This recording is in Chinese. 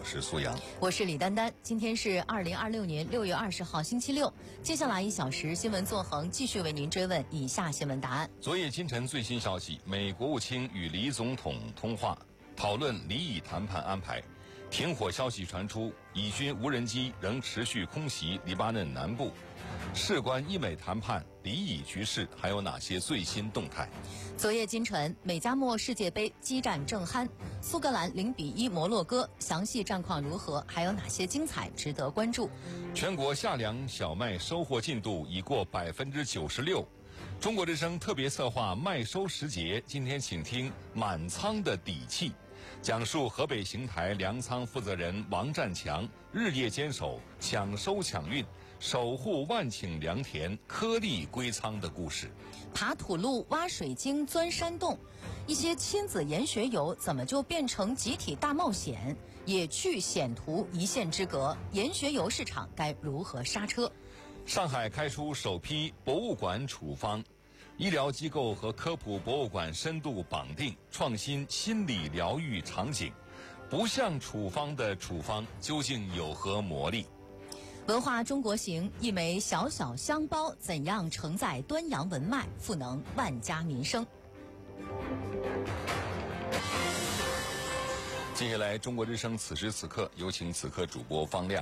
是苏阳， 我是李丹丹。今天是2026年6月20号，星期六。接下来1小时新闻纵横继续为您追问以下新闻答案。 昨夜今晨最新消息，美国务卿与李总统通话，讨论离以谈判安排。停火消息传出，以军无人机仍持续空袭黎巴嫩南部。事关伊美谈判离以局势，还有哪些最新动态？ 昨夜今晨，美加墨世界杯激战正酣，苏格兰0-1摩洛哥，详细战况如何？还有哪些精彩值得关注？ 全国夏粮小麦收获进度已过96%。中国之声特别策划麦收时节，今天请听满仓的底气，讲述河北邢台粮仓负责人王占强日夜坚守抢收抢运，守护万顷良田颗粒归仓的故事。 爬土路、挖水晶、钻山洞，一些亲子研学游怎么就变成集体大冒险？野趣险途一线之隔，研学游市场该如何刹车？ 上海开出首批博物馆处方，医疗机构和科普博物馆深度绑定，创新心理疗愈场景。不像处方的处方究竟有何魔力？ 文化中国行，一枚小小香包怎样承载端阳文脉，赋能万家民生？ 接下来中国之声此时此刻有请此刻主播方亮。